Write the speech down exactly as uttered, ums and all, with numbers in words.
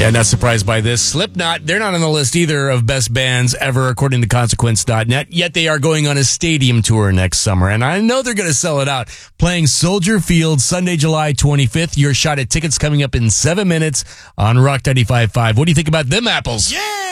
Yeah, not surprised by this. Slipknot, they're not on the list either of best bands ever, according to consequence dot net, yet they are going on a stadium tour next summer, and I know they're going to sell it out. Playing Soldier Field Sunday, July twenty-fifth. Your shot at tickets coming up in seven minutes on Rock ninety-five point five. What do you think about them apples? Yeah!